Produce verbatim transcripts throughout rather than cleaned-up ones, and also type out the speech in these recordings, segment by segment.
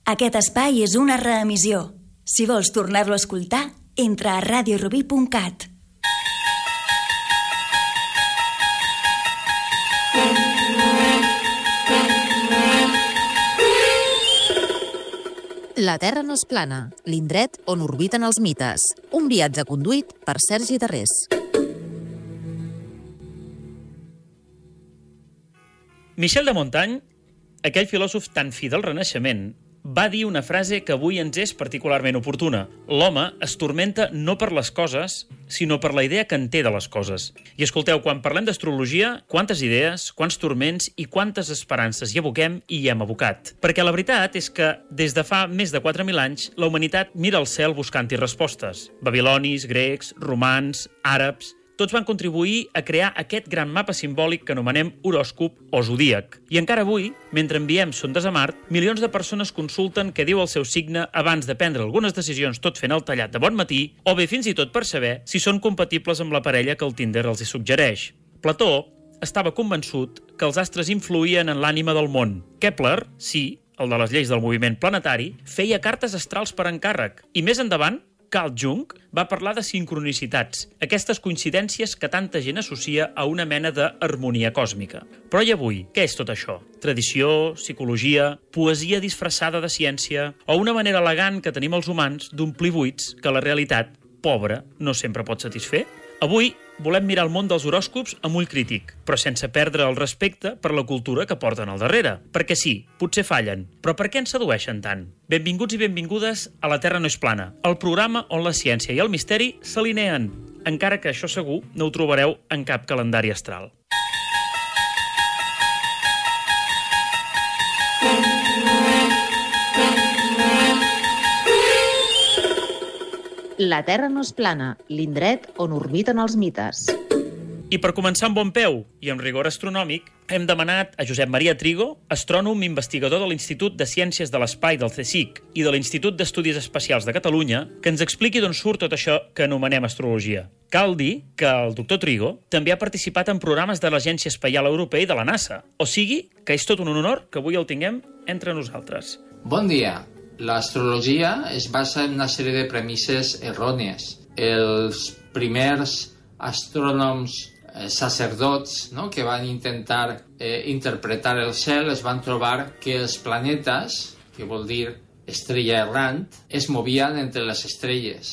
Aquest espai és una reemissió. Si vols tornar-lo a escoltar, entra a radio rubí punt cat. La Terra no és plana, l'indret on orbiten els mites. Un viatge conduït per Sergi Darrés. Michel de Montaigne, aquell filòsof tan fi del Renaixement, va dir una frase que avui ens és particularment oportuna. L'home es turmenta no per les coses, sinó per la idea que en té de les coses. I escolteu, quan parlem d'astrologia, quantes idees, quants turments i quantes esperances hi aboquem i hi hem abocat. Perquè la veritat és que, des de fa més de quatre mil anys, la humanitat mira al cel buscant-hi respostes. Babilonis, grecs, romans, àrabs... tots van contribuir a crear aquest gran mapa simbòlic que anomenem horòscop o zodíac. I encara avui, mentre enviem sondes a Mart, milions de persones consulten què diu el seu signe abans de prendre algunes decisions tot fent el tallat de bon matí, o bé fins i tot per saber si són compatibles amb la parella que el Tinder els hi suggereix. Plató estava convençut que els astres influïen en l'ànima del món. Kepler, sí, el de les lleis del moviment planetari, feia cartes astrals per encàrrec. I més endavant, Carl Jung va parlar de sincronicitats, aquestes coincidències que tanta gent associa a una mena d'harmonia còsmica. Però i avui, què és tot això? Tradició, psicologia, poesia disfressada de ciència o una manera elegant que tenim els humans d'omplir buits que la realitat, pobra, no sempre pot satisfer? Avui volem mirar el món dels horòscops amb ull crític, però sense perdre el respecte per la cultura que porten al darrere. Perquè sí, potser fallen, però per què ens sedueixen tant? Benvinguts i benvingudes a La Terra no és plana, el programa on la ciència i el misteri s'alineen, encara que això segur no ho trobareu en cap calendari astral. La Terra no és plana, l'indret on orbiten els mites. I per començar amb bon peu i amb rigor astronòmic, hem demanat a Josep Maria Trigo, astrònom investigador de l'Institut de Ciències de l'Espai del CSIC i de l'Institut d'Estudis Espacials de Catalunya, que ens expliqui d'on surt tot això que anomenem astrologia. Cal dir que el doctor Trigo també ha participat en programes de l'Agència Espacial Europea i de la NASA, o sigui que és tot un honor que avui el tinguem entre nosaltres. Bon dia. L'astrologia es basa en una sèrie de premisses errònies. Els primers astrònoms eh, sacerdots, no?, que van intentar eh, interpretar el cel es van trobar que els planetes, que vol dir estrella errant, es movien entre les estrelles.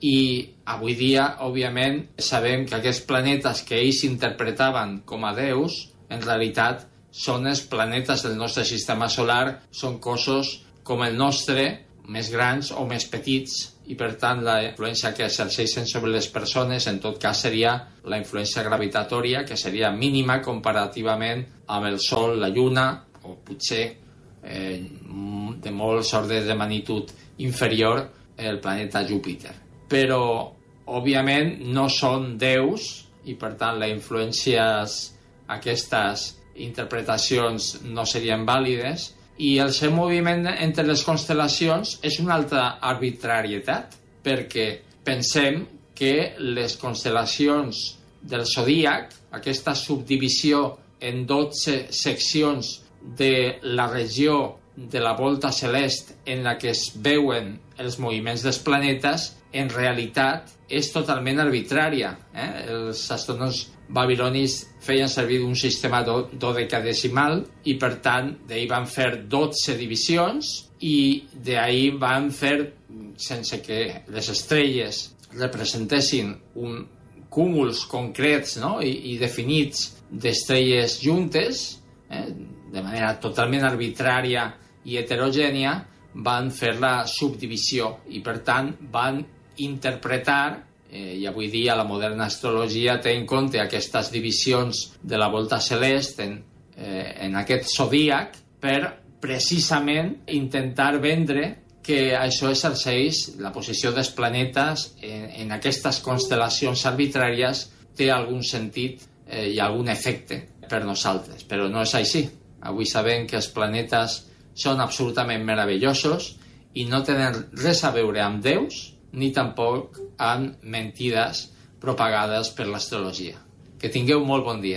I avui dia, òbviament, sabem que aquests planetes que ells interpretaven com a déus, en realitat són els planetes del nostre sistema solar, són cossos com el nostre, més grans o més petits, i per tant la influència que exerceixen sobre les persones en tot cas seria la influència gravitatòria, que seria mínima comparativament amb el Sol, la Lluna, o potser eh, de molts ordres de magnitud inferior el planeta Júpiter. Però, òbviament, no són déus, i per tant les influències, aquestes interpretacions no serien vàlides, i el seu moviment entre les constel·lacions és una altra arbitrarietat, perquè pensem que les constel·lacions del zodíac, aquesta subdivisió en dotze seccions de la regió de la volta celest en la que es veuen els moviments dels planetes, en realitat és totalment arbitrària. Eh? Els astrònoms babilonis feien servir un sistema do dodecadecimal i, per tant, d'ahir van fer dotze divisions i d'ahir van fer, sense que les estrelles representessin un cúmuls concrets, no?, I, i definits d'estrelles juntes, eh? de manera totalment arbitrària i heterogènia, van fer la subdivisió i, per tant, van interpretar, eh, i avui dia la moderna astrologia té en compte aquestes divisions de la volta celest en, eh, en aquest zodíac per precisament intentar vendre que això exerceix la posició dels planetes en, en aquestes constel·lacions arbitràries té algun sentit eh, i algun efecte per nosaltres, però no és així. Avui sabem que els planetes són absolutament meravellosos i no tenen res a veure amb déus ni tampoc amb mentides propagades per l'astrologia. Que tingueu molt bon dia.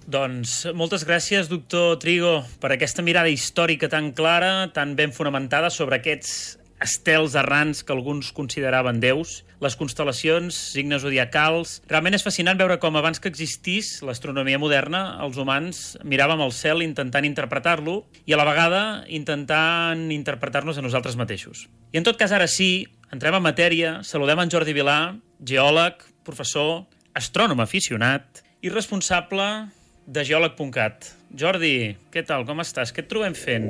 Doncs moltes gràcies, doctor Trigo, per aquesta mirada històrica tan clara, tan ben fonamentada sobre aquests estels errants que alguns consideraven déus, les constel·lacions, signes zodiacals... Realment és fascinant veure com abans que existís l'astronomia moderna, els humans miràvem el cel intentant interpretar-lo i a la vegada intentant interpretar-nos a nosaltres mateixos. I en tot cas, ara sí, entrem en matèria, saludem en Jordi Vilà, geòleg, professor, astrònom aficionat i responsable de geòleg punt cat. Jordi, què tal, com estàs? Què et trobem fent?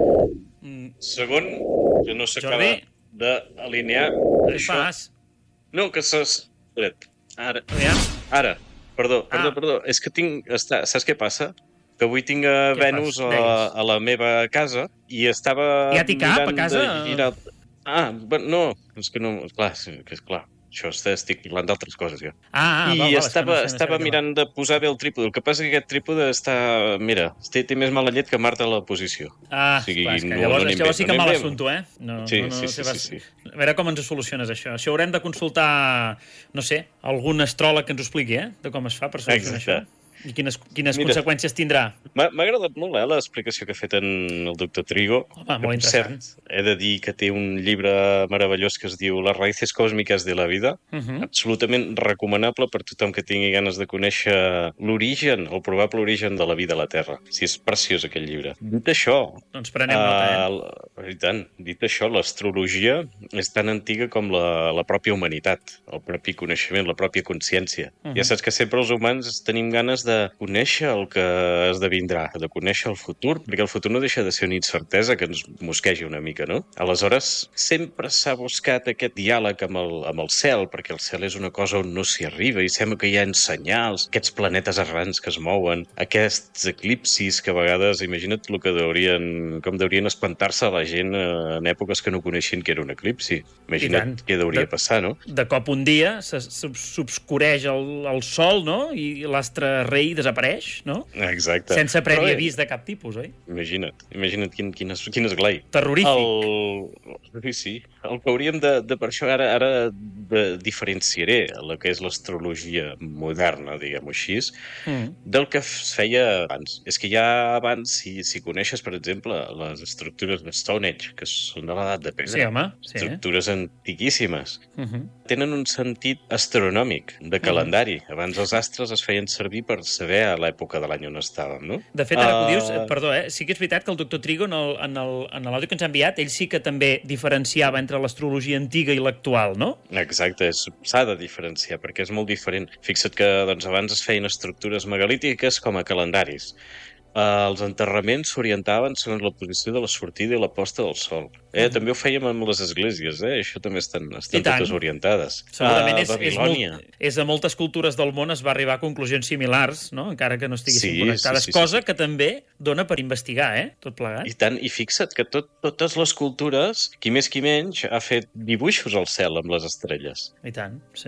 Segon, que no s'acaba Jordi? d'alinear Què això. fas? No, que s'has... Espera't. Ara. Aviam. Ara. Perdó, perdó, Ah. perdó. És que tinc... Està... Saps què passa? Que avui tinc a Què Venus fas? a, Digues. a la meva casa i estava... Ja t'hi cap, a mirant casa? de girar... Ah, bueno, no, és que no... Clar, sí, que és clar. Això està, estic parlant d'altres coses, ja. Ah, ah, I val, val, és que estava, no sé, no sé estava de què va. mirant de posar bé el trípode. El que passa és que aquest trípode està... Mira, té, té més mala llet que Marta a la posició. Ah, O sigui, clar, és que no- llavors, no és que llavors sí que n'invento, mal no assumpto, eh? No, Sí, no, no, sí, no sí, sé, sí, sí. A veure com ens ho soluciones, això. Això haurem de consultar, no sé, algun astròleg que ens ho expliqui, eh? De com es fa per solucionar Exacte. això. I quines, quines Mira. conseqüències tindrà. M'ha m'ha agradat molt eh, l'explicació que ha fet en el doctor Trigo. Home, Que, molt per interessant. cert, he de dir que té un llibre meravellós que es diu Les raíces cósmicas de la vida. Uh -huh. Absolutament recomanable per tothom que tingui ganes de conèixer l'origen, el probable origen de la vida a la Terra. Sí, és preciós aquell llibre. Dit això, Doncs prenem nota, eh? Uh, I tant. Dit això, l'astrologia és tan antiga com la, la pròpia humanitat, el propi coneixement, la pròpia consciència. Uh Mhm. -huh. Ja saps que sempre els humans tenim ganes de conèixer el que esdevindrà, de conèixer el futur, perquè el futur no deixa de ser una incertesa que ens mosqueja una mica, no? Aleshores, sempre s'ha buscat aquest diàleg amb el, amb el cel, perquè el cel és una cosa on no s'hi arriba i sembla que hi ha senyals, aquests planetes errants que es mouen, aquests eclipsis que a vegades, imagina't el que deurien, com deurien espantar-se la gent en èpoques que no coneixien que era un eclipsi. Imagina't què hauria De- passar, no? De cop un dia se- se- s'obscureix el, el sol, no? I l'astre rei desapareix, no? Exacte. Sense previ Però, eh, avís de cap tipus, oi? Imagina't, imagina't quin, quin, es- quin esglai. Terrorífic. El... Sí, sí. El que hauríem de... de per això ara, ara de, diferenciaré el que és l'astrologia moderna, diguem-ho així, Mm. del que es feia abans. És que ja abans, si, si coneixes, per exemple, les estructures de Stone Age, que són de l'edat de pedra, Sí, home, sí. estructures antiquíssimes, Uh -huh. tenen un sentit astronòmic, de calendari. Abans els astres es feien servir per saber a l'època de l'any on estàvem, no? De fet, ara que ho Ah, dius, eh, perdó, eh? sí que és veritat que el doctor Trigo, en el- en el- en l'àudio que ens ha enviat, ell sí que també diferenciava entre l'astrologia antiga i l'actual, no? Exacte, és- s'ha de diferenciar perquè és molt diferent. Fixa't que doncs, abans es feien estructures megalítiques com a calendaris. Uh, els enterraments s'orientaven segons la posició de la sortida i la posta del sol. Eh, També ho fèiem amb les esglésies, eh? Això també estan, I estan tant. totes orientades. Segurament A és, és, Babilònia. molt, és a moltes cultures del món es va arribar a conclusions similars, no? Encara que no estiguessin Sí, connectades, sí, sí, sí, cosa sí. que també dona per investigar, eh? Tot plegat. I tant, i fixa't que tot, totes les cultures, qui més qui menys, ha fet dibuixos al cel amb les estrelles. I tant, sí.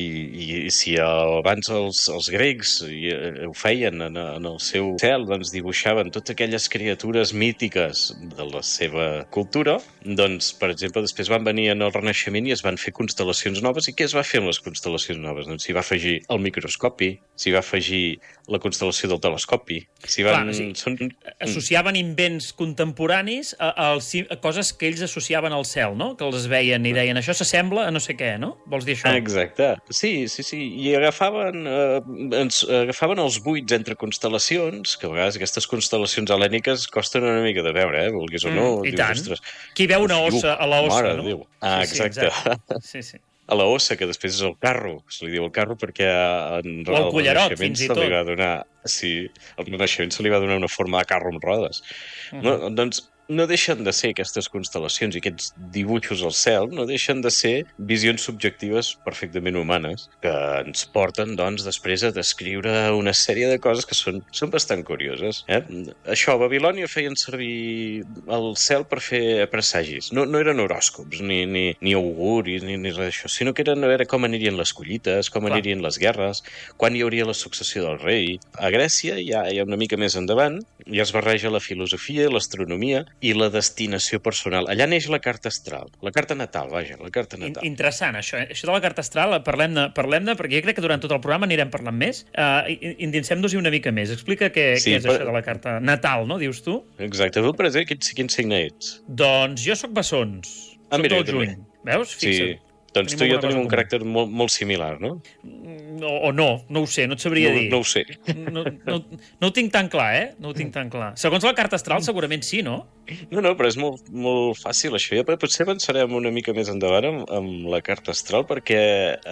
I, i si abans els, els grecs i, eh, ho feien en, en el seu cel, doncs dibuixaven totes aquelles criatures mítiques de la seva cultura, doncs, per exemple, després van venir en el Renaixement i es van fer constel·lacions noves. I què es va fer amb les constel·lacions noves? Doncs s'hi va afegir el microscopi, s'hi va afegir la constel·lació del telescopi, s'hi van... Clar, sí. Són... Associaven invents contemporanis a, a, els, a coses que ells associaven al cel, no? Que els veien i deien, això s'assembla a no sé què, no? Vols dir això? Exacte. Sí, sí, sí. I agafaven, eh, ens, agafaven els buits entre constel·lacions, que a vegades aquestes constel·lacions helèniques costen una mica de veure, eh? Vulguis o no. Mm, i dius, tant. ostres, Qui veu una diu, ossa a la ossa, mare no? de Déu. Ah, Sí, sí, exacte. exacte. Sí, sí. A la ossa, que després és el carro. Se li diu el carro perquè en O el el cullerot, Renaixement fins i se li tot. va donar... Sí, al Renaixement se li va donar una forma de carro amb rodes. Uh -huh. No, doncs no deixen de ser aquestes constel·lacions i aquests dibuixos al cel, no deixen de ser visions subjectives perfectament humanes que ens porten, doncs, després a descriure una sèrie de coses que són, són bastant curioses. Eh? Això, a Babilònia feien servir el cel per fer presagis. No, no eren horòscops, ni, ni, ni auguris, ni, ni res d'això, sinó que eren a veure com anirien les collites, com Clar. anirien les guerres, quan hi hauria la successió del rei. A Grècia, ja, ja una mica més endavant, ja es barreja la filosofia i l'astronomia, i la destinació personal. Allà neix la carta astral, la carta natal, vaja, la carta natal. In Interessant, això. Eh? Això de la carta astral, parlem-ne, parlem-ne, perquè jo crec que durant tot el programa anirem parlant més. Uh, Endinsem-nos-hi una mica més. Explica què, sí, què és per... això de la carta natal, no? Dius tu? Exacte. Tu, per exemple, quin, quin signe ets? Doncs jo sóc bessons. Ah, soc mira, del juny. Veus? Fixa't. Sí. Doncs tu i jo tenim un caràcter molt, molt similar, no? O, o no, no ho sé, no et sabria no, dir. No ho sé. No, no, no ho tinc tan clar, eh? No ho tinc tan clar. Segons la carta astral, segurament sí, no? No, no, però és molt, molt fàcil, això. Ja potser avançarem una mica més endavant amb, amb la carta astral, perquè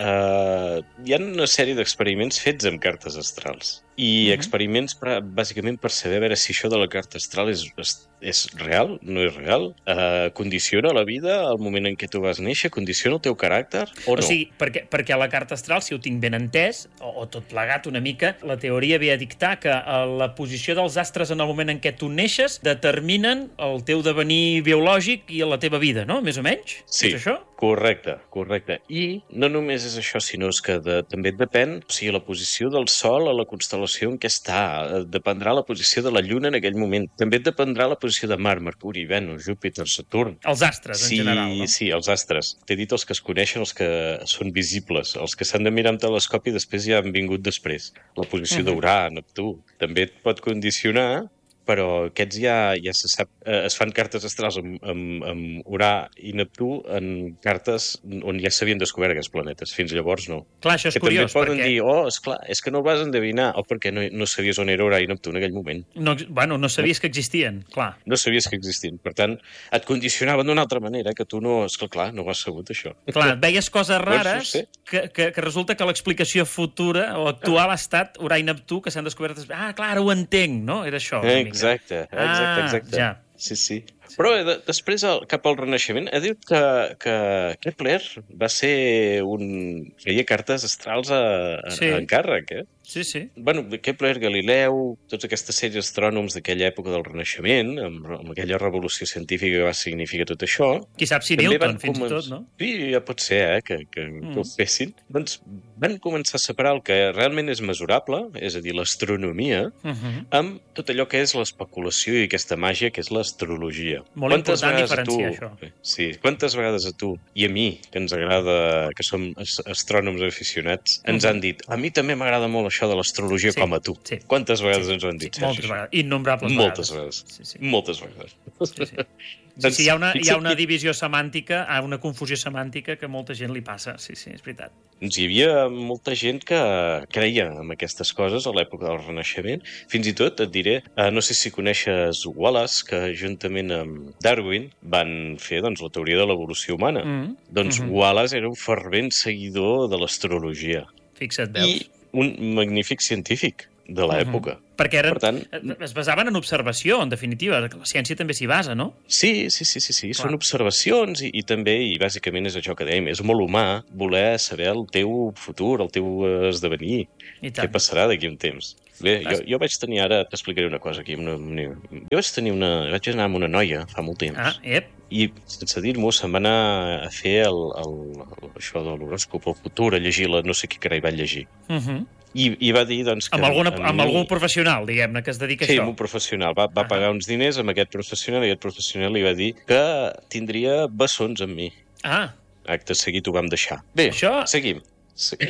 eh, hi ha una sèrie d'experiments fets amb cartes astrals. I mm-hmm. experiments, per, bàsicament, per saber a veure si això de la carta astral és, és, és real, no és real, eh, condiciona la vida al moment en què tu vas néixer, condiciona el teu caràcter o no? O sigui, perquè, perquè a la carta astral, si ho tinc ben entès, o, o tot plegat una mica, la teoria ve a dictar que la posició dels astres en el moment en què tu neixes determinen el teu devenir biològic i la teva vida, no? Més o menys? Sí, és això? Correcte, correcte. I no només és això, sinó és que de, també et depèn, o sigui, la posició del Sol a la constel·lació en què està, dependrà la posició de la Lluna en aquell moment, també et dependrà la posició de Mart, Mercuri, Venus, Júpiter, Saturn. Els astres, sí, en general, no? Sí, els astres. T'he dit els que es coneixen, els que són visibles, els que s'han de mirar amb telescopi després ja han vingut després. La posició uh-huh. d'Urà, Neptú, també et pot condicionar, però aquests ja, ja se sap, eh, es fan cartes astrals amb, amb, amb Urà i Neptú en cartes on ja s'havien descobert aquests planetes. Fins llavors no. Clar, això és que curiós, també poden perquè... dir, oh, esclar, és que no el vas endevinar, o perquè no, no sabies on era Urà i Neptú en aquell moment. No, bueno, no sabies que existien, clar. No sabies que existien. Per tant, et condicionaven d'una altra manera, que tu no, és que clar, no ho has sabut, això. Clar, veies coses rares sí. que, que, que resulta que l'explicació futura o actual ha estat Urà i Neptú, que s'han descobert... Ah, clar, ara ho entenc, no? Era això. Exacte, exacte, exacte. Ah, ja. Sí, sí. Però de, després, el, cap al Renaixement, ha dit que, que Kepler va ser un... feia cartes astrals a, a, sí. a encàrrec, eh? Sí, sí. Bueno, Kepler, Galileu, tota aquesta sèrie d'astrònoms d'aquella època del Renaixement, amb, amb aquella revolució científica que va significar tot això... Qui sap si Newton, fins i tot, no? Sí, ja pot ser, eh, que, que, mm. que ho fessin. Doncs van començar a separar el que realment és mesurable, és a dir, l'astronomia, uh-huh. amb tot allò que és l'especulació i aquesta màgia que és l'astrologia. Molt quantes important vegades diferenciar a tu, això. Sí, quantes vegades a tu i a mi, que ens agrada, que som astrònoms aficionats, ens uh-huh. han dit, a mi també m'agrada molt això de l'astrologia sí, com a tu. Sí. Quantes vegades sí, ens ho han dit? Sí, moltes vegades, innombrables moltes vegades. vegades. Sí, sí. Moltes vegades. Sí, sí. Sí, sí, hi ha una, hi ha una divisió semàntica, una confusió semàntica que molta gent li passa. Sí, sí, és veritat. Doncs hi havia molta gent que creia en aquestes coses a l'època del Renaixement. Fins i tot, et diré, no sé si coneixes Wallace, que juntament amb Darwin van fer doncs, la teoria de l'evolució humana. Mm. Doncs mm-hmm. Wallace era un fervent seguidor de l'astrologia. Fixa't, veus. I un magnífic científic de l'època. Uh-huh. Perquè eren, per tant, es basaven en observació, en definitiva. La ciència també s'hi basa, no? Sí, sí, sí, sí, sí. Són observacions i, i també, i bàsicament és això que dèiem, és molt humà voler saber el teu futur, el teu esdevenir, què passarà d'aquí un temps. Bé, jo, jo vaig tenir, ara t'explicaré una cosa aquí, una, una, jo vaig tenir una, vaig anar amb una noia fa molt temps. Ah, ep. I, sense dir-m'ho, se'n va anar a fer el, el, el, això de l'horòscop, el futur, a llegir la no sé què carai va llegir. Uh -huh. I, I va dir, doncs, que... Amb, alguna, mi... amb algun professional, diguem-ne, que es dedica sí, a això. Sí, amb un professional. Va, va uh -huh. pagar uns diners amb aquest professional i aquest professional li va dir que tindria bessons amb mi. Ah. Acte seguit ho vam deixar. Bé, això... seguim. seguim.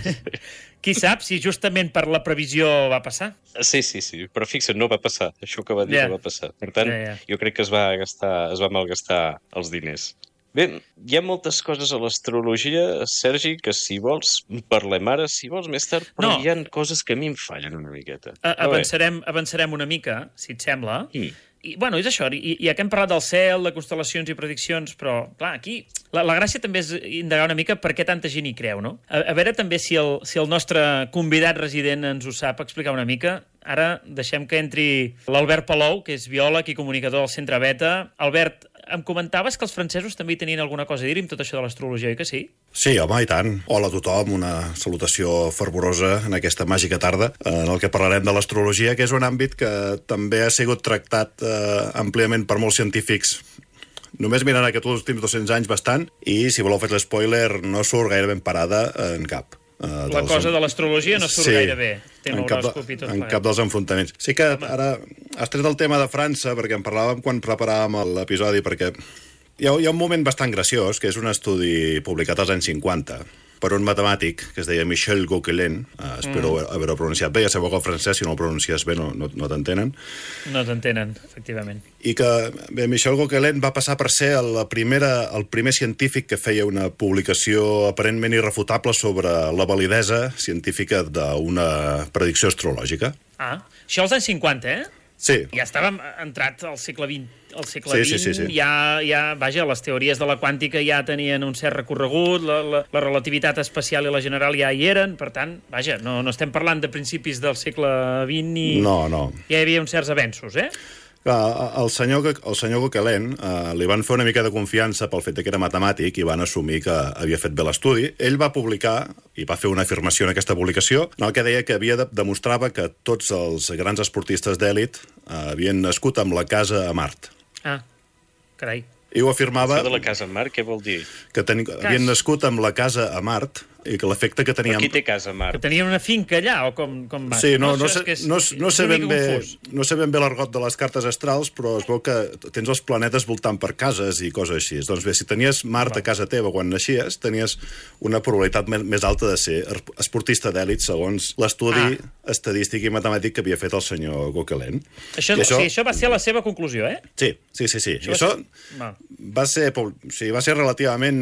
Qui sap si justament per la previsió va passar? Sí, sí, sí, però fixa't, no va passar. Això que va dir yeah. no va passar. Per tant, yeah, yeah. jo crec que es va gastar, es va malgastar els diners. Bé, hi ha moltes coses a l'astrologia, Sergi, que si vols parlem ara, si vols més tard, però no. hi ha coses que a mi em fallen una miqueta. A avançarem, avançarem una mica, si et sembla. Mm. I, bueno, és això, i, ja que hem parlat del cel, de constel·lacions i prediccions, però, clar, aquí la, la gràcia també és indagar una mica per què tanta gent hi creu, no? A, a veure també si el, si el nostre convidat resident ens ho sap explicar una mica. Ara deixem que entri l'Albert Palou, que és biòleg i comunicador del Centre Beta. Albert, em comentaves que els francesos també hi tenien alguna cosa a dir amb tot això de l'astrologia, oi que sí? Sí, home, i tant. Hola a tothom, una salutació fervorosa en aquesta màgica tarda, en el que parlarem de l'astrologia, que és un àmbit que també ha sigut tractat eh, àmpliament per molts científics. Només mirant aquests últims dos-cents anys bastant, i si voleu fer l'espoiler, no surt gaire ben parada en cap. Uh, la cosa de l'astrologia no surt sí. gaire bé. tema en cap, horòscop i tot en plegat. cap dels enfrontaments. Sí que Home. ara has tret el tema de França, perquè en parlàvem quan preparàvem l'episodi, perquè hi ha, hi ha un moment bastant graciós, que és un estudi publicat als anys cinquanta, per un matemàtic que es deia Michel Gauquelin, eh, espero mm. haver-ho pronunciat bé, ja sabeu que el francès, si no el pronuncies bé, no, no, no t'entenen. No t'entenen, efectivament. I que, bé, Michel Gauquelin va passar per ser la primera, el primer científic que feia una publicació aparentment irrefutable sobre la validesa científica d'una predicció astrològica. Ah, això als anys cinquanta, eh? Sí. Ja estàvem entrat al segle vint. Al segle sí, vint sí, sí, sí. ja, ja, vaja, les teories de la quàntica ja tenien un cert recorregut, la, la, la relativitat especial i la general ja hi eren, per tant, vaja, no, no estem parlant de principis del segle vint ni... No, no. Ja hi havia uns certs avenços, eh? El senyor, el senyor Gauquelin eh, li van fer una mica de confiança pel fet que era matemàtic i van assumir que havia fet bé l'estudi. Ell va publicar, i va fer una afirmació en aquesta publicació, en el que deia que havia de, demostrava que tots els grans esportistes d'èlit eh, havien nascut amb la casa a Mart. Ah, carai. I ho afirmava... Això de la casa a Mart, què vol dir? Que ten... havien nascut amb la casa a Mart i que l'efecte que teníem... Però qui té casa a Mart? Que tenien una finca allà, o com, com va? Sí, no, no, no, sé, és, no, no, sé ben bé, confús. no sé ben bé l'argot de les cartes astrals, però es veu que tens els planetes voltant per cases i coses així. Doncs bé, si tenies Mart a casa teva quan naixies, tenies una probabilitat més alta de ser esportista d'èlit, segons l'estudi ah. estadístic i matemàtic que havia fet el senyor Gauquelin. Això, això... Sí, això va ser la seva conclusió, eh? Sí, sí, sí. sí. Això, això va, ser... Va, ser, sí, va ser relativament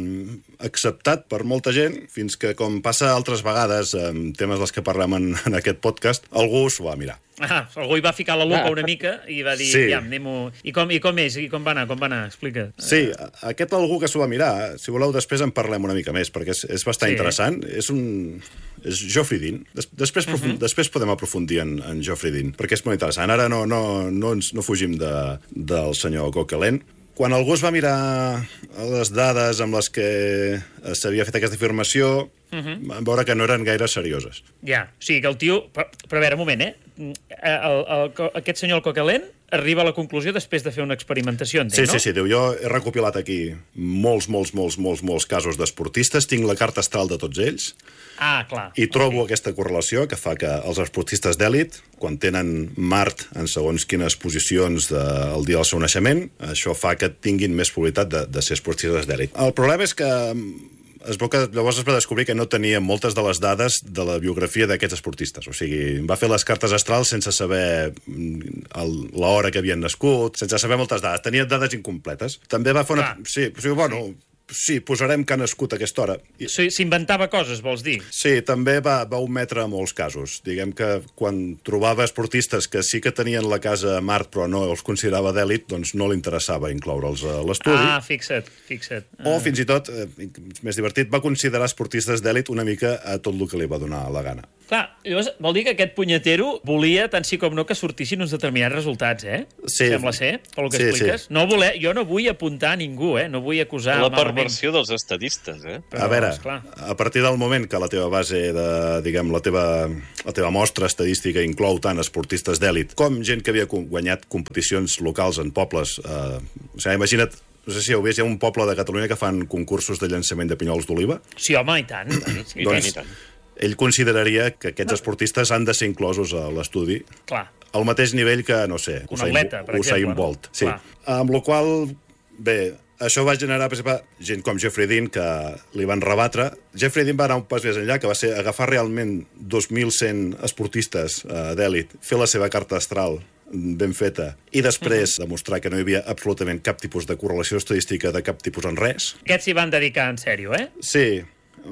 acceptat per molta gent, fins que, com passa altres vegades en temes dels que parlem en, en aquest podcast, algú s'ho va mirar. Ah, algú hi va ficar la lupa ah. una mica i va dir, sí. ja, anem-ho... I com, I com és? I com va anar? Com va anar? Explica. Sí, aquest algú que s'ho va mirar, si voleu, després en parlem una mica més, perquè és, és bastant sí. interessant. És un... és Geoffrey Dean. Des, després, uh -huh. després podem aprofundir en, en Geoffrey Dean, perquè és molt interessant. Ara no, no, no, ens, no fugim de, del senyor Gauquelin. Quan algú es va mirar les dades amb les que s'havia fet aquesta afirmació, uh -huh. van veure que no eren gaire serioses. Ja, o sigui que el tio... Però, però a veure, un moment, eh? El, el, el, aquest senyor Gauquelin arriba a la conclusió després de fer una experimentació, entenc, sí, no? Sí, sí, diu, jo he recopilat aquí molts, molts, molts, molts, molts casos d'esportistes, tinc la carta astral de tots ells, ah, clar. i trobo okay. aquesta correlació que fa que els esportistes d'èlit, quan tenen Mart en segons quines posicions del dia del seu naixement, això fa que tinguin més probabilitat de, de ser esportistes d'èlit. El problema és que es veu que llavors es va descobrir que no tenia moltes de les dades de la biografia d'aquests esportistes. O sigui, va fer les cartes astrals sense saber l'hora que havien nascut, sense saber moltes dades. Tenia dades incompletes. També va fer una... Ah. Sí, o sigui, bueno... Sí, posarem que ha nascut a aquesta hora. S'inventava coses, vols dir? Sí, també va, va ometre molts casos. Diguem que quan trobava esportistes que sí que tenien la casa a Mart però no els considerava d'èlit, doncs no li interessava incloure'ls a l'estudi. Ah, fixa't, fixa't. O, ah. fins i tot, eh, més divertit, va considerar esportistes d'èlit una mica a tot el que li va donar la gana. Clar, llavors vol dir que aquest punyetero volia, tant sí com no, que sortissin uns determinats resultats, eh? Sí. Sembla ser, pel que sí, expliques. Sí. No voler, jo no vull apuntar a ningú, eh? No vull acusar... La perversió dels estadistes, eh? Però, a veure, esclar. A partir del moment que la teva base de, diguem, la teva, la teva mostra estadística inclou tant esportistes d'èlit com gent que havia guanyat competicions locals en pobles, eh, o sigui, imagina't, no sé si heu vist, hi ha un poble de Catalunya que fan concursos de llançament de pinyols d'oliva. Sí, home, i tant. I doncs, tant, i tant. Ell consideraria que aquests esportistes han de ser inclosos a l'estudi. Clar. Al mateix nivell que, no sé, un atleta, per exemple. Usain Bolt. Sí. Clar. Amb la qual, bé, això va generar, per exemple, gent com Geoffrey Dean, que li van rebatre. Geoffrey Dean va anar un pas més enllà, que va ser agafar realment dos mil cent esportistes uh, d'èlit, fer la seva carta astral ben feta, i després uh-huh. demostrar que no hi havia absolutament cap tipus de correlació estadística de cap tipus en res. Aquests s'hi van dedicar en sèrio, eh? Sí,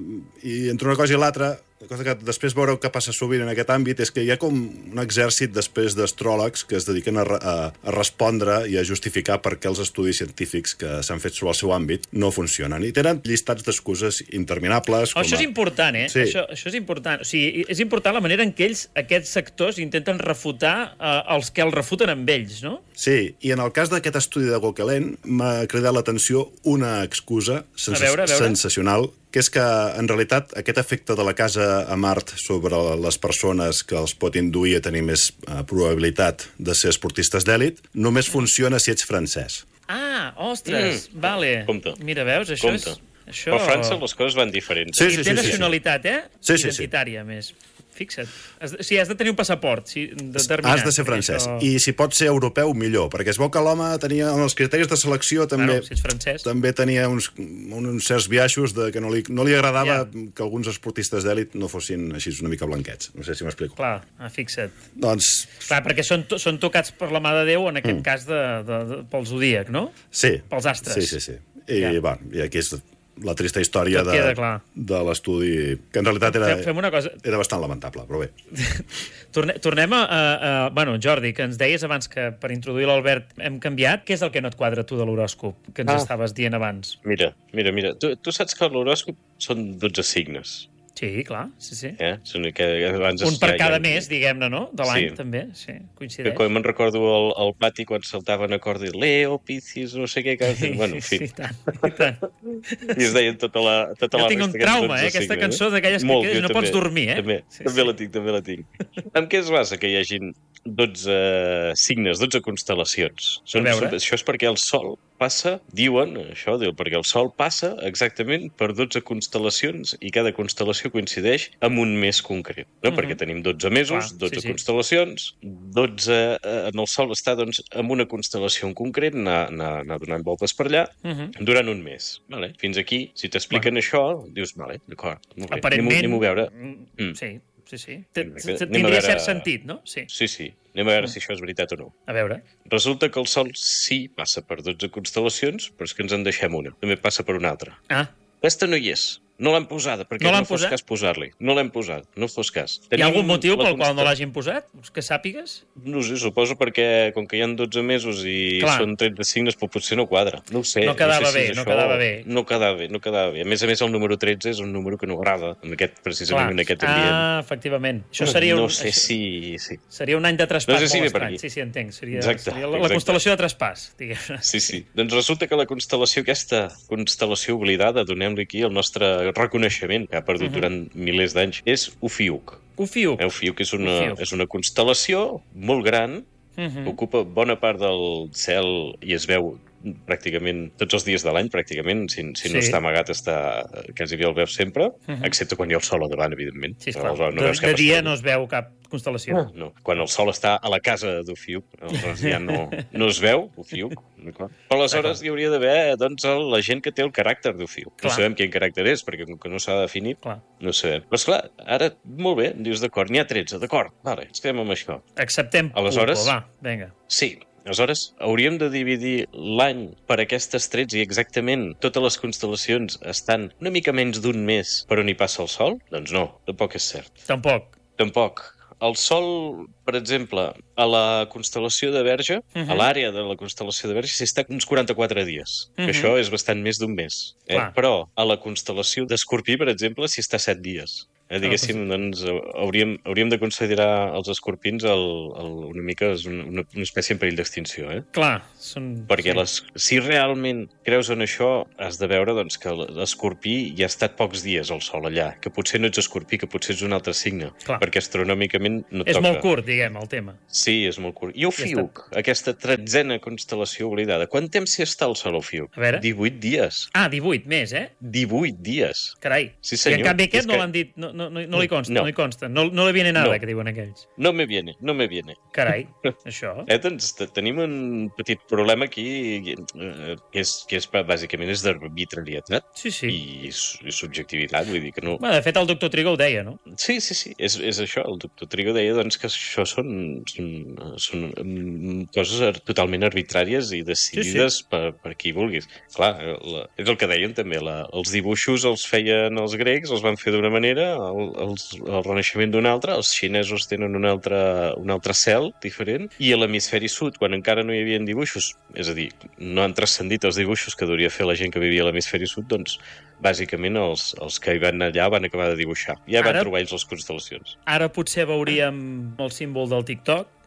i entre una cosa i l'altra, la cosa que després veureu que passa sovint en aquest àmbit és que hi ha com un exèrcit després d'astròlegs que es dediquen a, a, a respondre i a justificar per què els estudis científics que s'han fet sobre el seu àmbit no funcionen. I tenen llistats d'excuses interminables. Oh, això a... és important, eh? Sí. Això, això és important. O sigui, és important la manera en què ells, aquests sectors, intenten refutar eh, els que els refuten amb ells, no? Sí, i en el cas d'aquest estudi de Gauquelin m'ha cridat l'atenció una excusa sens a veure, a veure. sensacional, que és que, en realitat, aquest efecte de la casa a Mart sobre les persones que els pot induir a tenir més uh, probabilitat de ser esportistes d'èlit només funciona si ets francès. Ah, ostres, mm. vale. Compte. Mira, veus, això Compte. és... Això... Però a França les coses van diferents. Sí, I sí, té sí, nacionalitat, sí. eh? Sí, sí, identitària, sí. més. fixa't. Has de, sí, has de tenir un passaport sí, determinat. Has de ser francès. Això... I si pot ser europeu, millor, perquè es veu que l'home tenia, en els criteris de selecció, també, Claro, si ets francès. també tenia uns, uns certs biaixos de que no li, no li agradava Ja. que alguns esportistes d'èlit no fossin així una mica blanquets. No sé si m'explico. Clar, ah, fixa't. Doncs, Clar, perquè són, to, són tocats per la mà de Déu, en aquest mm. cas, de, de, de, pel zodíac, no? sí. Pels astres. Sí, sí, sí. I, Ja. va, i aquí és la trista història Tot de, queda clar. de l'estudi, que en realitat era, Fem, fem una cosa. era bastant lamentable, però bé. Torne, tornem a, a, a... Bueno, Jordi, que ens deies abans que per introduir l'Albert hem canviat. Què és el que no et quadra, tu, de l'horòscop, que ens Ah. estaves dient abans? Mira, mira, mira. Tu, tu saps que l'horòscop són dotze signes. Sí, clar, sí, sí. Eh? Són que abans Un per ja- cada ja- mes, diguem-ne, no? De l'any, Sí. també, sí, Que coincideix. quan me'n recordo al, al pati quan saltaven a cor de Leo, Piscis, no sé què, que... Sí, bueno, en sí, fi, sí, i tant, i tant. i es deien tota la, tota Jo la tinc un resta, aquests trauma, dotze eh? Aquesta signes, cançó d'aquelles que Molt, quedes i jo no pots també, dormir, eh? També, Sí, també sí. la tinc, també la tinc. Amb què es basa que hi hagin dotze signes, dotze constel·lacions? Són, A veure. són, això és perquè el Sol passa, diuen, això diu, perquè el Sol passa exactament per dotze constel·lacions i cada constel·lació coincideix amb un mes concret, no? Mhm. Perquè tenim dotze mesos, Clar, dotze sí, sí. constel·lacions, dotze eh, en el Sol està doncs, amb una constel·lació en concret, anar, anar, anar donant voltes per allà, Mhm. durant un mes. Vale? Fins aquí, si t'expliquen bueno. això, dius, vale, d'acord, molt bé, Aparentment... anem-ho anem-ho a veure. Mm. Sí, sí, sí. Té- Anem a té- veure- Tindria cert sentit, no? Sí. Sí, sí, anem a veure si això és veritat o no. A veure. Resulta que el Sol sí passa per dotze constel·lacions, però és que ens en deixem una. També passa per una altra. Ah, Aquesta no hi és. No l'han posada, perquè No no, l'han no fos posat? cas posar-li. No l'hem posat, no fos cas. hi ha algun motiu la pel qual no constel- l'hagin posat? Que sàpigues? No ho sé, suposo perquè, com que hi ha dotze mesos i Clar. són tretze signes, però potser no quadra. No ho sé. No quedava sé si bé, és no això. quedava bé. No quedava bé, no quedava bé. A més a més, el número tretze és un número que no agrada, en aquest, precisament en aquest ambient. Ah, efectivament. Això seria un, no sé això si... sí. seria un any de traspàs No sé si molt ve per estrany. aquí. Sí, sí, entenc. Seria, Exacte, seria la, la exacte. constel·lació de traspàs, diguem-ne. Sí, sí. Doncs resulta que la constel·lació, aquesta constel·lació oblidada, donem-li aquí el nostre reconeixement, que ha perdut uh -huh. durant milers d'anys, és Ofiuc. Ofiuc. Eh, Ofiuc és una, Ofiuc. és una constel·lació molt gran, Uh -huh. que ocupa bona part del cel i es veu pràcticament tots els dies de l'any, pràcticament, si, si no Sí. està amagat, està quasi bé el veus sempre, uh Mhm. -huh. excepte quan hi ha el sol a davant, evidentment. Sí, Però esclar. no de, veus cap de dia estrella. no es veu cap constel·lació. No, quan el sol està a la casa d'Ofiuc, aleshores ja no, no es veu, Ofiuc. Però aleshores hi hauria d'haver doncs, el- la gent que té el caràcter d'Ofiuc. No Clar. sabem quin caràcter és, perquè com que no s'ha definit, Clar. no sabem. Però esclar, ara, molt bé, dius, d'acord, n'hi ha tretze, d'acord, vale, ens quedem amb això. Acceptem Aleshores- Pulpo, va, vinga. Sí, aleshores hauríem de dividir l'any per aquestes tretze i exactament totes les constel·lacions estan una mica menys d'un mes per on hi passa el Sol? Doncs no, tampoc és cert. Tampoc. Tampoc. El Sol, per exemple, a la constel·lació de Verge, uh -huh. a l'àrea de la constel·lació de Verge, s'hi està uns quaranta-quatre dies, uh -huh. que això és bastant més d'un mes. Eh? Clar. Però a la constel·lació d'Escorpí, per exemple, s'hi està set dies. Eh, diguéssim, doncs, hauríem, hauríem de considerar els escorpins el, el, una mica és una, una espècie en perill d'extinció, eh? Clar, són... Perquè sí. les, si realment creus en això, has de veure doncs, que l'escorpí hi ha estat pocs dies al Sol allà, que potser no ets escorpí, que potser ets un altre signe, Clar. perquè astronòmicament no És toca. molt curt, diguem, el tema. Sí, és molt curt. I Ofiuc, aquesta tretzena constel·lació oblidada, quant temps s'hi està al Sol, Ofiuc? A veure. divuit dies. Ah, divuit més, eh? divuit dies. Carai. Sí, senyor. I en canvi aquest És no que- l'han dit, no, no, no, no li consta, No. no, li consta. No, no le viene nada, No. que diuen aquells. No me viene, no me viene. Carai, això. Eh, doncs te- tenim un petit problema aquí, eh, que és, que és bàsicament és d'arbitrarietat Sí, sí. i, s- i subjectivitat, vull dir que no... Bueno, de fet, el doctor Trigo ho deia, no? Sí, sí, sí, és, és això. El doctor Trigo deia doncs, que això són, són, són mm, coses ar- totalment arbitràries i decidides Sí, sí. per, per qui vulguis. Clar, la, és el que deien també, la, els dibuixos els feien els grecs, els van fer d'una manera, el, els, el Renaixement d'una altra, els xinesos tenen un altre, un altre cel diferent, i a l'hemisferi sud, quan encara no hi havia dibuixos, és a dir, no han transcendit els dibuixos que hauria fer la gent que vivia a l'hemisferi sud, doncs bàsicament els, els que hi van allà van acabar de dibuixar. Ja van Ara- trobar ells les constel·lacions. Ara potser veuríem el símbol del TikTok, no?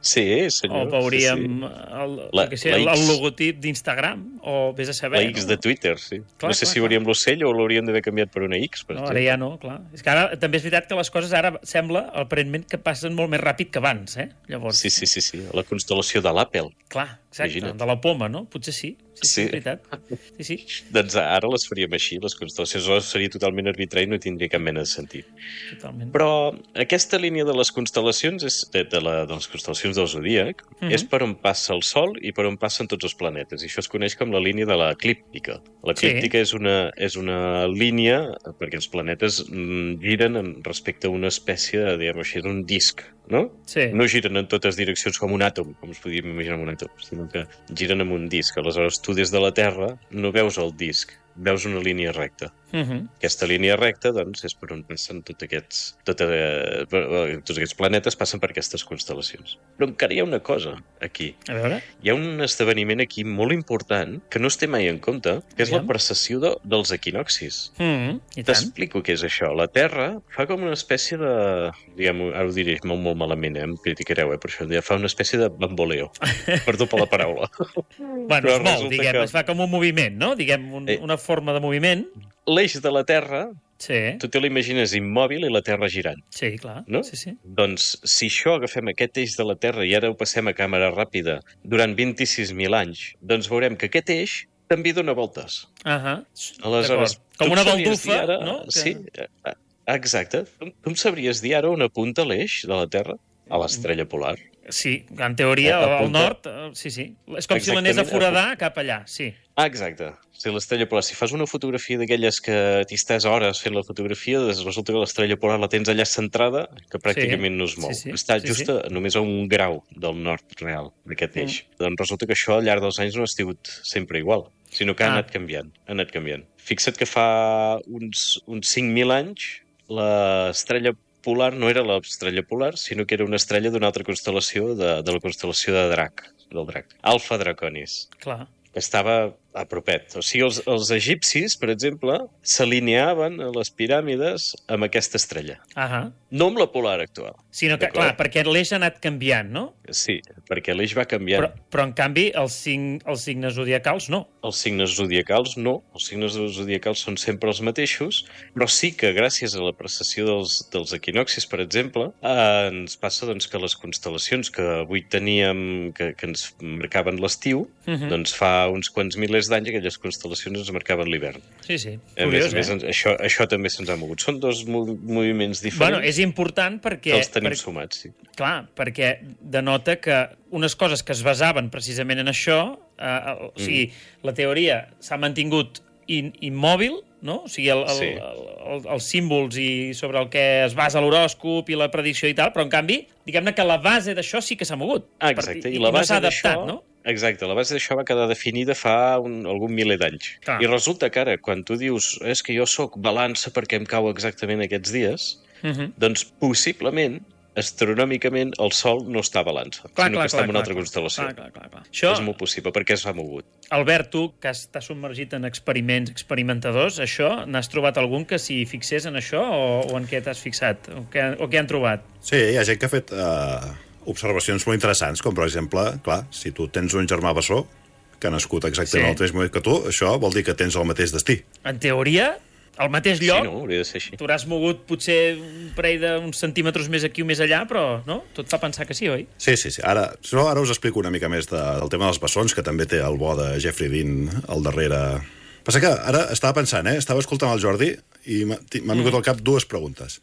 Sí, senyor. O veuríem sí, sí. el, La- que sé, la el, el X. logotip d'Instagram, o vés a saber. La X no? de Twitter, sí. Clar, no sé clar, si veuríem l'ocell o l'hauríem d'haver canviat per una X, per No, exemple. ara ja no, clar. És que ara també és veritat que les coses ara sembla, aparentment, que passen molt més ràpid que abans, eh? Llavors, Sí, sí, sí, sí. La constel·lació de l'Apple. clar, exacte, Imagina't. de la poma, no? Potser sí, sí, sí, Sí. és veritat. Sí, sí, Doncs ara les faríem així, les constel·lacions. Aleshores seria totalment arbitrari i no tindria cap mena de sentit. totalment. Però aquesta línia de les constel·lacions, és, de, de, la, de les constel·lacions del Zodíac, Mhm. és per on passa el Sol i per on passen tots els planetes. I això es coneix com la línia de l'eclíptica. L'eclíptica és, una, és una línia perquè els planetes mm, giren en, respecte a una espècie de, diguem així, d'un disc, no? Sí. No giren en totes direccions com un àtom, com es podríem imaginar amb un àtom, sinó que giren amb un disc. Aleshores, tu des de la Terra no veus el disc, veus una línia recta. Mhm. Aquesta línia recta, doncs, és per on passen tots aquests, tot, eh, tots aquests planetes passen per aquestes constel·lacions. Però encara hi ha una cosa aquí. A veure, Hi ha un esdeveniment aquí molt important que no es té mai en compte, que és Aviam. la precessió de, dels equinoxis. mhm, i tant. T'explico què és això. La Terra fa com una espècie de... Diguem, ara ho diré molt, molt malament, eh? Em criticareu, eh? Per això. Fa una espècie de bamboleo. Perdó per la paraula. Bueno, Però es mou, resulta diguem, que- es fa com un moviment, no? Diguem, un, Eh. una forma de moviment. L'eix de la Terra, Sí, tu te l'imagines immòbil i la Terra girant. sí, clar. No? Sí, sí. Doncs si això agafem aquest eix de la Terra i ara ho passem a càmera ràpida durant vint-i-sis mil anys, doncs veurem que aquest eix també dona voltes. Ahà. Aleshores, D'acord. Com tu una em sabries baldufa, dir ara, no? Que- Sí, eh, exacte. Tu, tu em sabries dir ara on apunta l'eix de la Terra? A l'estrella polar. Sí, en teoria, Eh, al apunta- nord, eh, sí, sí. És com si l'anés a Exactament, foradar cap allà, sí. Ah, exacte. Si l'estrella polar, si fas una fotografia d'aquelles que t'hi estàs hores fent la fotografia, doncs resulta que l'estrella polar la tens allà centrada, que pràcticament Sí, no es mou. sí, sí, Està sí, just sí. a, només a un grau del nord real d'aquest eix. Mm. Doncs resulta que això al llarg dels anys no ha estat sempre igual, sinó que ha Ah. anat canviant, ha anat canviant. Fixa't que fa uns, uns cinc mil anys l'estrella polar no era l'estrella polar, sinó que era una estrella d'una altra constel·lació, de, de la constel·lació de Drac, del Drac. Alfa Draconis, Clar. que estava a propet. O sigui, els, els egipcis, per exemple, s'alineaven a les piràmides amb aquesta estrella. Ahà. No amb la polar actual. Sinó que, D'acord? clar, perquè l'eix ha anat canviant, no? Sí, perquè l'eix va canviant. Però, però, en canvi, els, cinc, els signes zodiacals no. Els signes zodiacals no, els signes zodiacals són sempre els mateixos, però sí que gràcies a la precessió dels, dels equinoxis, per exemple, eh, ens passa doncs, que les constel·lacions que avui teníem, que, que ens marcaven l'estiu, Mhm. doncs fa uns quants milers d'anys aquelles constel·lacions ens marcaven l'hivern. Sí, sí. A Curiós, més, a més, eh? ens- això, això també se'ns ha mogut. Són dos mo moviments diferents Bueno, és important perquè... que els tenim per, sumats, sí. clar, perquè denota que unes coses que es basaven precisament en això, eh, o sigui, Mm. la teoria s'ha mantingut in, immòbil, no? O sigui, el, el, Sí. el, el, els símbols i sobre el que es basa l'horòscop i la predicció i tal, però en canvi, diguem-ne que la base d'això sí que s'ha mogut. Ah, exacte. I, I la no base s'ha adaptat, d'això... no? Exacte, la base d'això va quedar definida fa un, algun miler d'anys. Clar. I resulta que ara, quan tu dius és que jo sóc balança perquè em cau exactament aquests dies, Uh -huh. doncs possiblement, astronòmicament, el Sol no està a balança, Clar, sinó clar, que està clar, en una clar, altra clar. constel·lació. Clar, clar, clar, clar. Això, És molt possible, perquè s'ha mogut. Albert, tu, que estàs submergit en experiments experimentadors, això, n'has trobat algun que s'hi fixés en això o, o en què t'has fixat? O què, o què han trobat? Sí, hi ha gent que ha fet eh, observacions molt interessants, com per exemple, clar, si tu tens un germà bessó que ha nascut exactament Sí. al mateix moment que tu, això vol dir que tens el mateix destí. En teoria, al mateix lloc, Sí, no? Hauria de ser així. t'hauràs mogut potser un parell d'uns centímetres més aquí o més allà, però no? Tot fa pensar que sí, oi? Sí, sí, sí. Ara, no, ara us explico una mica més de, del tema dels bessons, que també té el bo de Jeffrey Dean al darrere. Passa que ara estava pensant, eh? Estava escoltant el Jordi i m'ha m'ha vingut al cap dues preguntes.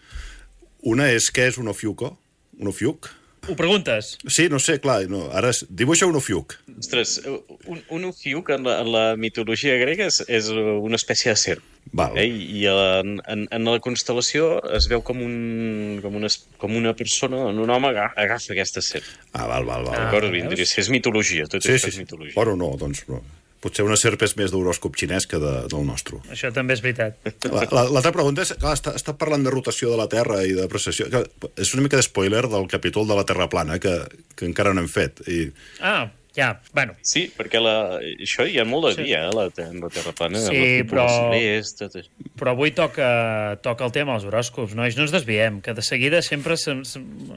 Una és què és un ofiuco? Un ofiuc? Ho preguntes? Sí, no sé, clar, no, ara es- dibuixa un ofiuc. Ostres, un, un ofiuc en la, en la mitologia grega és, és una espècie de serp. Val. Eh? I en, en, en la constel·lació es veu com, un, com, una, com una persona, un home aga- agafa aquesta serp. Ah, val, val, val. Ah, D'acord? veus? Diria, si és mitologia, tot Sí, això sí, és sí. mitologia. Bueno, no, doncs no. Potser una serp és més d'horòscop xinès que de, del nostre. Això també és veritat. La- la- L'altra pregunta és, clar, està, està parlant de rotació de la Terra i de precessió. Que és una mica de spoiler del capítol de la Terra plana, que, que encara no hem fet. I, Ah, ja, bueno. Sí, perquè la, això hi ha molt de Sí. dia, eh, la, en la Terra plana. Sí, la cúpula però- celest, tot això. Però avui toca, toca el tema dels horòscops, nois, no ens desviem, que de seguida sempre se, se,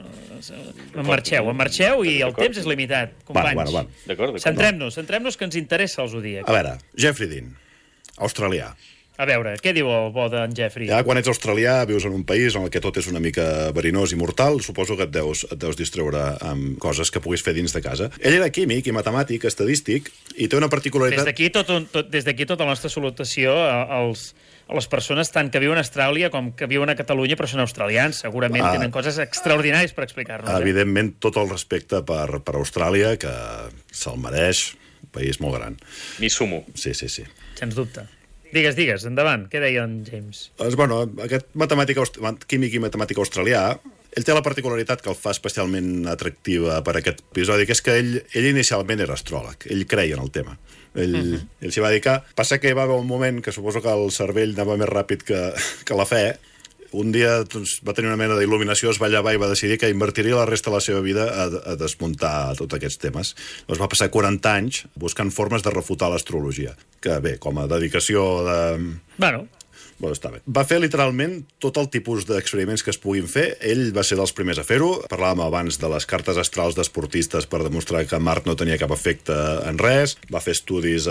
En marxeu, en marxeu i el temps és limitat, companys. Bueno, bueno, bueno. D'acord, d'acord. Centrem-nos, centrem-nos, que ens interessa el Zodíac. A veure, Jeffrey Dean, australià. A veure, què diu el bo d'en Jeffrey? Ja quan ets australià, vius en un país en el que tot és una mica verinós i mortal, suposo que et deus, et deus distreure amb coses que puguis fer dins de casa. Ell era químic i matemàtic, estadístic, i té una particularitat... Des d'aquí tot, un- tot, des d'aquí tota la nostra salutació a- als, a les persones tant que viuen a Austràlia com que viuen a Catalunya però són australians. Segurament Ah. tenen coses extraordinàries per explicar-nos. Eh? Evidentment, tot el respecte per, per Austràlia, que se'l mereix, un país molt gran. M'hi sumo. Sí, sí, sí. Sens dubte. Digues, digues, endavant. Què deia en James? Doncs, bueno, aquest matemàtic, aust- químic i matemàtic australià, ell té la particularitat que el fa especialment atractiva per aquest episodi, que és que ell, ell inicialment era astròleg, ell creia en el tema. Ell, uh -huh. ell s'hi va dedicar. Passa que hi va haver un moment que suposo que el cervell anava més ràpid que, que la fe. Un dia doncs, va tenir una mena d'il·luminació, es va llevar i va decidir que invertiria la resta de la seva vida a, a desmuntar tots aquests temes. Llavors va passar quaranta anys buscant formes de refutar l'astrologia, que bé, com a dedicació de... Bueno, Bueno, està bé. Va fer literalment tot el tipus d'experiments que es puguin fer. Ell va ser dels primers a fer-ho. Parlàvem abans de les cartes astrals d'esportistes per demostrar que Mart no tenia cap efecte en res. Va fer estudis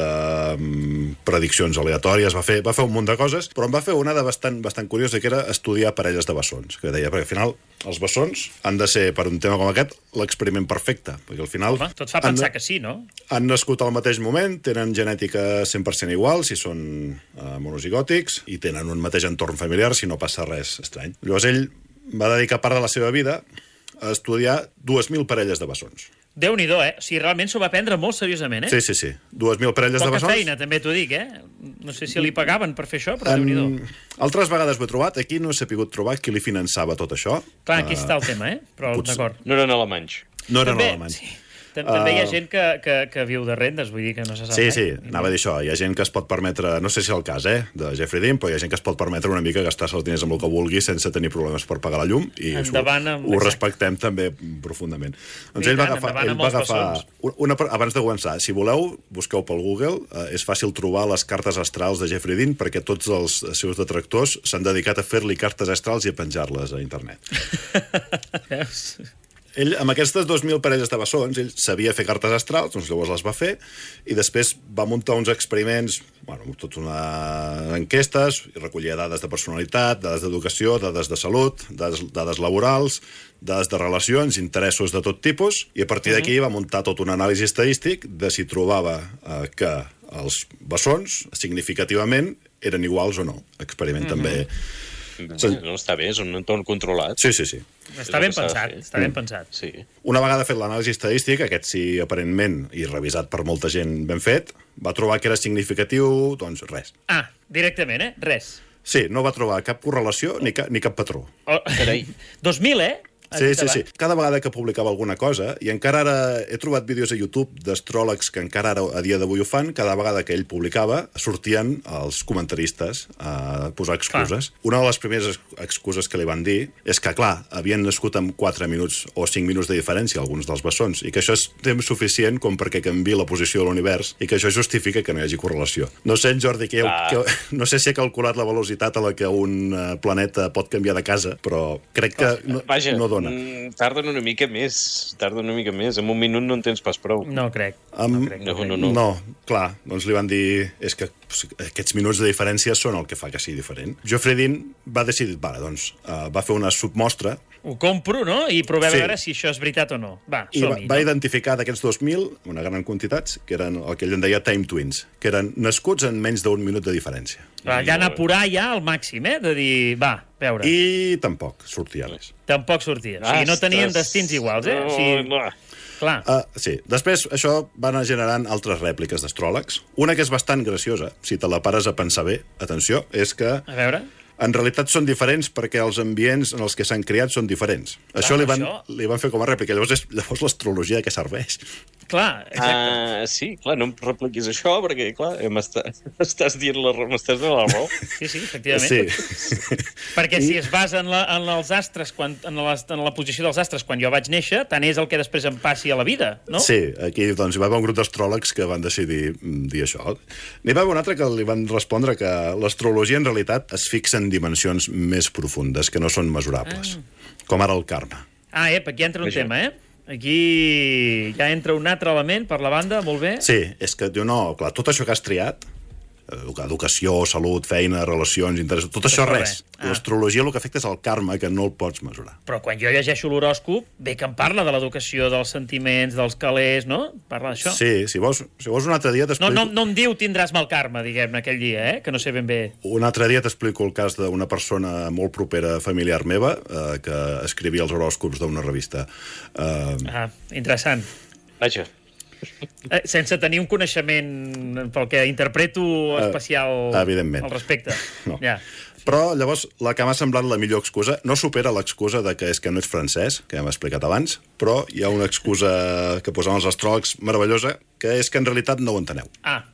amb prediccions aleatòries, va fer, va fer un munt de coses, però en va fer una de bastant, bastant curiosa, que era estudiar parelles de bessons. Que deia, perquè al final els bessons han de ser, per un tema com aquest, l'experiment perfecte. Perquè al final... home, tot fa han pensar de- que sí, no? han nascut al mateix moment, tenen genètica cent per cent igual, si són uh, monozigòtics, i tenen un mateix entorn familiar, si no passa res estrany. Llavors ell va dedicar part de la seva vida a estudiar dues mil parelles de bessons. Déu-n'hi-do, eh? O sigui, realment s'ho va prendre molt seriosament, eh? Sí, sí, sí. dues mil parelles de Poca bessons. feina, també t'ho dic, eh? No sé si li pagaven per fer això, però Déu-n'hi-do. Altres vegades ho he trobat, aquí no he sabut trobar qui li finançava tot això. Clar, aquí està el tema, eh? Però, potser- d'acord. No eren alemanys. No eren També, alemanys. sí. Tam- També hi ha Uh, gent que, que, que viu de rendes, vull dir que no se sap. Sí, eh? sí, anava a dir això. Hi ha gent que es pot permetre, no sé si és el cas, eh, de Jeffrey Dean, però hi ha gent que es pot permetre una mica gastar-se els diners amb el que vulgui sense tenir problemes per pagar la llum, i això Endavant amb- ho exacte. respectem també profundament. Doncs I ell va tant, agafar... endavant Ell amb va els agafar bessons. una, abans de començar, si voleu, busqueu pel Google, eh, és fàcil trobar les cartes astrals de Jeffrey Dean, perquè tots els seus detractors s'han dedicat a fer-li cartes astrals i a penjar-les a internet. Veus? Ell, amb aquestes dos mil parelles de bessons, ell sabia fer cartes astrals, doncs llavors les va fer, i després va muntar uns experiments, bueno, tot una enquestes, i recollia dades de personalitat, dades d'educació, dades de salut, dades, dades laborals, dades de relacions, interessos de tot tipus, i a partir d'aquí va muntar tot un anàlisi estadístic de si trobava eh, que els bessons, significativament, eren iguals o no. Experiment també... No, està bé, és un entorn controlat. Sí, sí, sí. Està el ben que s'ha de pensat, fer. està ben pensat. Sí. Una vegada fet l'anàlisi estadístic, aquest sí, aparentment, i revisat per molta gent ben fet, va trobar que era significatiu, doncs res. Ah, directament, eh? Res. Sí, no va trobar cap correlació ni cap, ni cap patró. Oh, Carai. dos mil, eh? Sí, Aquí sí, sí. davant. Cada vegada que publicava alguna cosa, i encara ara he trobat vídeos a YouTube d'astròlegs que encara ara a dia d'avui ho fan, cada vegada que ell publicava sortien els comentaristes a posar excuses. Clar. Una de les primeres excuses que li van dir és que, clar, havien nascut amb quatre minuts o cinc minuts de diferència alguns dels bessons, i que això és temps suficient com perquè canviï la posició de l'univers i que això justifica que no hi hagi correlació. No sé, en Jordi, que, heu, Ah. que, no sé si he calculat la velocitat a la que un eh, planeta pot canviar de casa, però crec que no, Vaja, no dona. mm, tarden una mica més. Tarden una mica més. En un minut no en tens pas prou. No crec. Am- No crec. No, crec. no, no. No, clar, doncs li van dir és que pues, aquests minuts de diferència són el que fa que sigui diferent. Jeffrey Dean va decidir, vale, doncs, uh, va fer una submostra Ho compro, no? I provem Sí. a veure si això és veritat o no. Va, i va, som-hi. va no? identificar d'aquests dos mil, una gran quantitat, que eren el que ell en deia time twins, que eren nascuts en menys d'un minut de diferència. Va, ja anar a apurar ja al màxim, eh? De dir, va, veure. I tampoc sortia res. Tampoc sortia. O sigui, no tenien Ostres. destins iguals, eh? O sigui, No, no. clar. Uh, sí, després això va anar generant altres rèpliques d'astròlegs. Una que és bastant graciosa, si te la pares a pensar bé, atenció, és que A veure... en realitat són diferents perquè els ambients en els que s'han criat són diferents. Això li van, això- li van fer com a rèplica. Llavors, és, llavors l'astrologia de què serveix? Clar, exacte. Ah, sí, clar, no em repliquis això, perquè, clar, m'està- m'estàs dient la raó, m'estàs donant la raó. Sí, sí, efectivament. Sí. Perquè si es basa en, la, en els astres, quan, en, les, en la posició dels astres quan jo vaig néixer, tant és el que després em passi a la vida, no? Sí, aquí doncs, hi va haver un grup d'astròlegs que van decidir mm, dir això. N'hi va haver un altre que li van respondre que l'astrologia en realitat es fixa en dimensions més profundes, que no són mesurables, Ah. com ara el karma. Ah, ep, aquí entra un Vaja. tema, eh? Aquí ja entra un altre element per la banda, molt bé. Sí, és que diu, no, clar, tot això que has triat, educa- educació, salut, feina, relacions, interessos, tot això això res. res. Ah. L'astrologia el que afecta és el karma, que no el pots mesurar. Però quan jo llegeixo l'horòscop, bé que em parla de l'educació, dels sentiments, dels calés, no? Parla d'això. Sí, si vols, si vols un altre dia No, t'explico... no, no em diu tindràs mal karma, diguem-ne, aquell dia, eh? Que no sé ben bé. Un altre dia t'explico el cas d'una persona molt propera familiar meva eh, que escrivia els horòscops d'una revista. Eh, Ah, interessant. Vaja. Eh, sense tenir un coneixement pel que interpreto especial Eh, evidentment. al respecte. No. Ja. Però llavors la que m'ha semblat la millor excusa no supera l'excusa de que és que no ets francès, que ja hem explicat abans, però hi ha una excusa que posaven els astròlegs meravellosa, que és que en realitat no ho enteneu. Ah,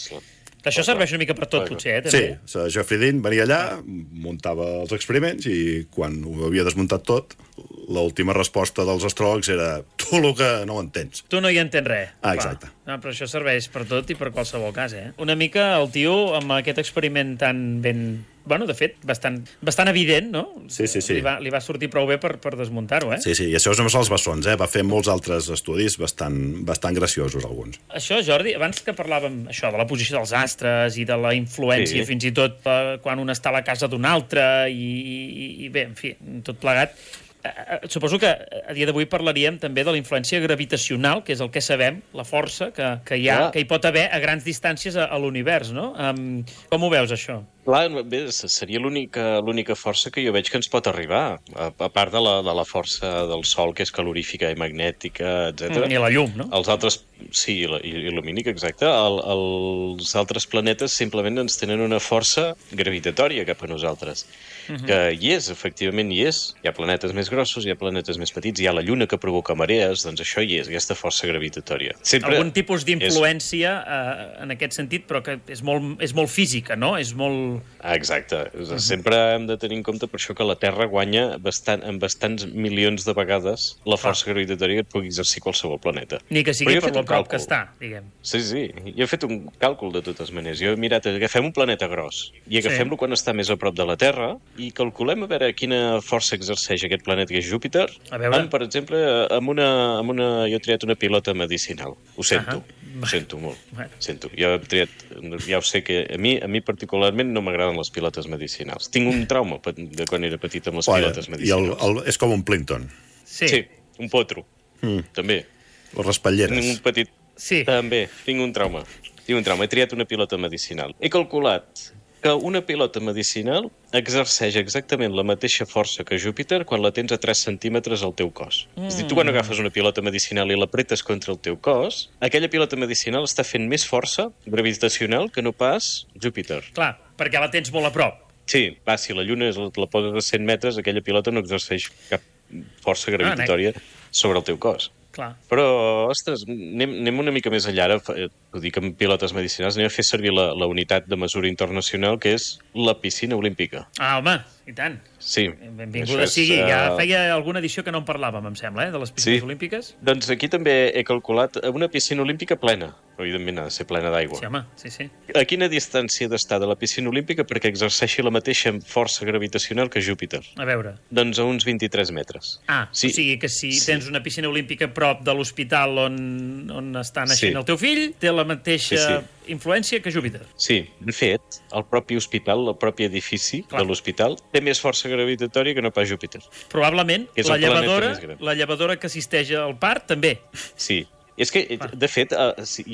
això serveix una mica per tot, potser, eh? Sí, També. el Geoffrey Dean venia allà, muntava els experiments i quan ho havia desmuntat tot, l'última resposta dels astròlegs era tu el que no ho entens. Tu no hi entens res. Ah, Clar. exacte. No, però això serveix per tot i per qualsevol cas, eh? Una mica el tio, amb aquest experiment tan ben... Bueno, de fet, bastant, bastant evident, no? Sí, sí, sí. Li va, li va sortir prou bé per, per desmuntar-ho, eh? Sí, sí, i això és només els bessons, eh? Va fer molts altres estudis bastant, bastant graciosos, alguns. Això, Jordi, abans que parlàvem això de la posició dels astres i de la influència, Sí. fins i tot eh, quan un està a la casa d'un altre i, i, i bé, en fi, tot plegat. Eh, suposo que a dia d'avui parlaríem també de la influència gravitacional, que és el que sabem, la força que, que, hi, ha, Ah. que hi pot haver a grans distàncies a, a l'univers, no? Um, com ho veus, això? Clar, bé, seria l'única l'única força que jo veig que ens pot arribar, a, a part de la, de la força del Sol, que és calorífica i magnètica, etcètera. I la llum, no? Els altres, sí, i la- i i lumínica, exacte. El, els altres planetes simplement ens tenen una força gravitatòria cap a nosaltres, que hi és, efectivament hi és. Hi ha planetes més grossos, hi ha planetes més petits, hi ha la Lluna que provoca marees, doncs això hi és, aquesta força gravitatòria. Sempre Algun tipus d'influència eh, en aquest sentit, però que és molt, és molt física, no? És molt... Ah, exacte. Sempre hem de tenir en compte per això que la Terra guanya bastant, en bastants milions de vegades la força gravitatòria que et pugui exercir qualsevol planeta. Ni que Però sigui jo he per fet lo un prop que càlcul. està, diguem. Sí, sí. Jo he fet un càlcul de totes maneres. Jo he mirat, agafem un planeta gros i agafem-lo quan està més a prop de la Terra i calculem a veure quina força exerceix aquest planeta que és Júpiter. A veure. En, per exemple, amb una, amb una... Jo he triat una pilota medicinal. Ho sento. Ahà. Ho sento molt. Bueno. Sento. Jo he triat... Ja ho sé que a mi, a mi particularment no m'agraden les pilotes medicinals. Tinc un trauma pe- de quan era petit amb les pilotes I el, medicinals. el, és com un Plinkton, Sí, Sí, un potro. Mm. També. les Tinc un raspalleres. petit... sí. També, tinc un trauma. Tinc un trauma. He triat una pilota medicinal. He calculat que una pilota medicinal exerceix exactament la mateixa força que Júpiter quan la tens a tres centímetres al teu cos. Mm. És a dir, tu quan agafes una pilota medicinal i l'apretes contra el teu cos, aquella pilota medicinal està fent més força gravitacional que no pas Júpiter. Clar, perquè la tens molt a prop. Sí, va, si la Lluna és, la poses a cent metres, aquella pilota no exerceix cap força gravitatòria sobre el teu cos. Clar. Però, ostres, anem, anem una mica més enllà. Ara, fa- ho dic amb pilotes medicinals, anem a fer servir la, la unitat de mesura internacional, que és la piscina olímpica. Ah, home, i tant. Sí. Benvinguda Això és, sigui. Ja eh, feia alguna edició que no en parlàvem, em sembla, eh, de les piscines Sí. olímpiques. Doncs aquí també he calculat una piscina olímpica plena. Evidentment ha de ser plena d'aigua. Sí, home, sí, sí. A quina distància ha d'estar de la piscina olímpica perquè exerceixi la mateixa força gravitacional que Júpiter? A veure. Doncs a uns vint-i-tres metres. Ah, Sí. o sigui que si Sí. tens una piscina olímpica a prop de l'hospital on, on està naixent Sí. el teu fill, té la mateixa Sí, sí. influència que Júpiter. Sí, de fet, el propi hospital, el propi edifici Clar. de l'hospital, té més força gravitatòria que no pas Júpiter. Probablement Que és la el planeta llevadora, més gran. la llevadora que assisteix al part també. Sí. És que, de fet, eh, si,